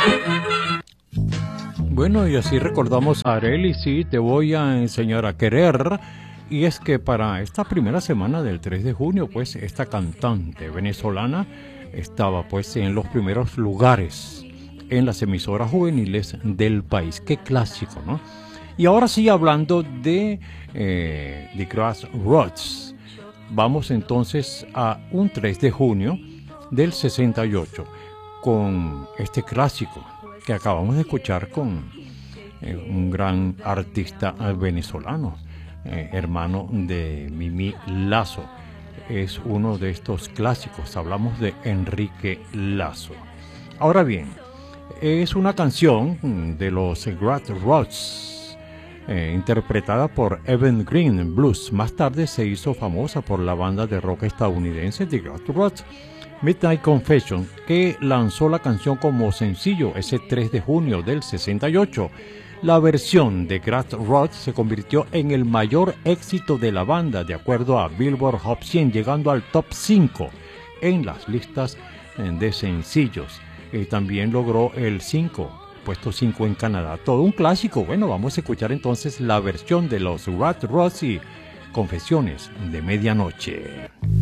Bueno, y así recordamos a Arely, sí, te voy a enseñar a querer. Y es que para esta primera semana del 3 de junio, pues esta cantante venezolana estaba pues en los primeros lugares en las emisoras juveniles del país. Qué clásico, ¿no? Y ahora sí, hablando de The Grassroots, vamos entonces a un 3 de junio del 68 con este clásico que acabamos de escuchar con un gran artista venezolano, hermano de Mimi Lazo. Es uno de estos clásicos, hablamos de Enrique Lazo. Ahora bien, es una canción de los Grassroots, interpretada por Evan Green Blues. Más tarde se hizo famosa por la banda de rock estadounidense The Grassroots, Midnight Confession, que lanzó la canción como sencillo ese 3 de junio del 68. La versión de Grassroots se convirtió en el mayor éxito de la banda, de acuerdo a Billboard Hot 100, llegando al top 5 en las listas de sencillos. También logró el puesto 5 en Canadá. Todo un clásico. Bueno, vamos a escuchar entonces la versión de los Grassroots y Confesiones de Medianoche.